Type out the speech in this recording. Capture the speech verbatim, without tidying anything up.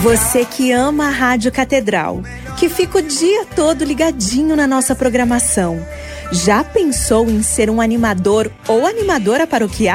Você que ama a Rádio Catedral, que fica o dia todo ligadinho na nossa programação. Já pensou em ser um animador ou animadora paroquial?